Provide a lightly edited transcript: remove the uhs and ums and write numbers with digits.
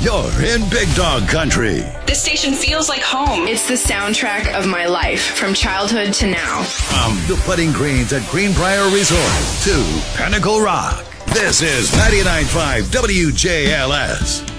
You're in Big Dog Country. This station feels like home. It's the soundtrack of my life, from childhood to now. From the Putting Greens at Greenbrier Resort to Pinnacle Rock, this is 99.5 WJLS.